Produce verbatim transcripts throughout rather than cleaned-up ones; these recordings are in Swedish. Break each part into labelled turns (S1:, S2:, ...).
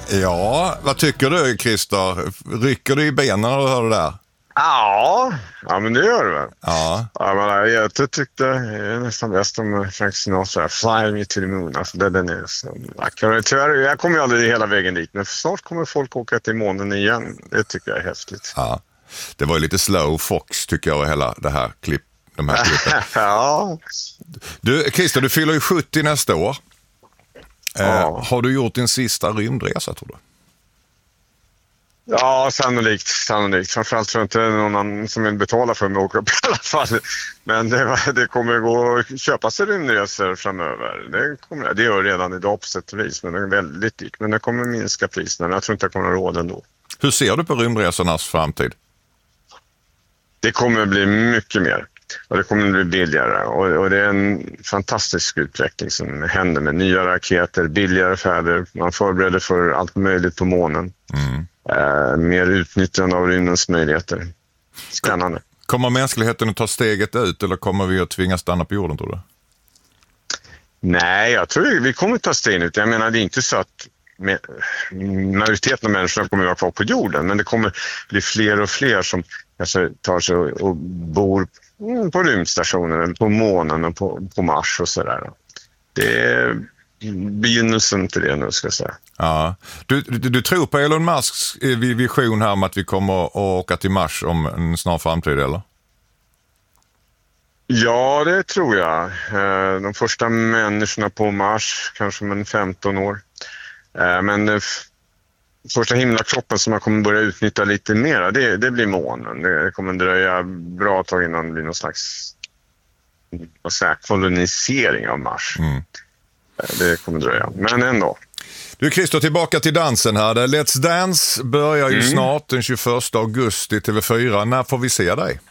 S1: Ja, vad tycker du, Christer? Rycker du i benen när du hör det där?
S2: Ja, ja men det gör det väl.
S1: Ja.
S2: Ja, men jag tyckte det är nästan bäst om Frank Sinatra, Fly Me to the Moon. Alltså, det, den är så vacker. Tyvärr, jag kommer ju aldrig hela vägen dit, men snart kommer folk åka till månen igen. Det tycker jag är häftigt.
S1: Ja. Det var ju lite slow fox tycker jag, hela det här klipp, de här klippen.
S2: Ja.
S1: Du, Christer, du fyller ju sjuttio nästa år.
S2: Ja.
S1: Eh, har du gjort din sista rymdresa, tror du?
S2: Ja, sannolikt. sannolikt. Framförallt tror jag inte någon annan som vill betala för mig att åka upp i alla fall. Men det, det kommer gå att köpa sig rymdresor framöver. Det, kommer, det gör redan idag på sätt och vis, men det är väldigt dyrt. Men det kommer minska priserna, men jag tror inte jag kommer ha råd ändå.
S1: Hur ser du på rymdresornas framtid?
S2: Det kommer bli mycket mer. Och det kommer bli billigare. Och, och det är en fantastisk utveckling som händer med nya raketer, billigare färder. Man förbereder för allt möjligt på månen.
S1: Mm.
S2: Eh, mer utnyttjande av rymdens möjligheter. Spännande.
S1: Kommer mänskligheten att ta steget ut eller kommer vi att tvingas stanna på jorden, tror du?
S2: Nej, jag tror vi kommer att ta stegen ut. Jag menar, det är inte så att majoriteten av människorna kommer att vara kvar på jorden, men det kommer bli fler och fler som kanske tar sig och bor på rymdstationen, på månen och på, på Mars och sådär. Det är begynnelsen till det nu, ska jag säga.
S1: Ja. Du, du, du tror på Elon Musks vision här om att vi kommer att åka till Mars om en snar framtid, eller?
S2: Ja, det tror jag. De första människorna på Mars, kanske om en femton år. Men första himlakroppen som man kommer börja utnyttja lite mer, det, det blir månen. Det kommer dröja bra tag innan det blir någon slags vad säger, kolonisering av Mars. Mm. Det kommer dröja, men ändå.
S1: Du, Christer, tillbaka till dansen här. Let's Dance börjar ju mm. snart den tjugoförsta augusti T V fyra. När får vi se dig?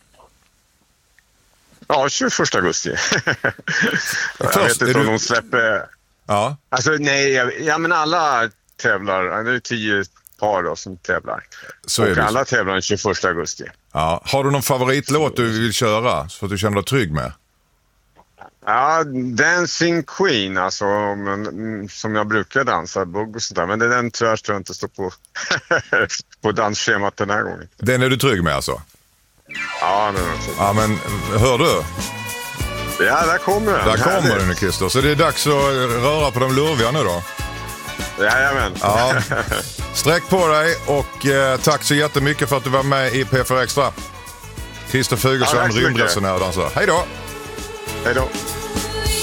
S2: Ja, tjugoförsta augusti. jag vet inte om du... de släpper...
S1: Ja.
S2: Alltså nej, jag, ja men alla tävlar, det är tio par då som tävlar. Så och alla tävlar den tjugoförsta augusti.
S1: Ja. Har du någon favoritlåt du vill köra så att du känner dig trygg med?
S2: Ja, Dancing Queen, alltså, men, som jag brukar dansa, bugg och sånt där. Men det är den tyvärr tror jag inte står på, på dansschemat den här gången.
S1: Den är du trygg med alltså?
S2: Ja, den är trygg.
S1: Ja, men hör du?
S2: Ja, där kommer den.
S1: Där kommer den nu, Christer. Så det är dags att röra på de lurviga nu då?
S2: Jajamän.
S1: Ja. Sträck på dig och eh, tack så jättemycket för att du var med i P fyra Extra. Christer Fuglesson, ja, rymdresenär och dansare. Hej då!
S2: Hej då!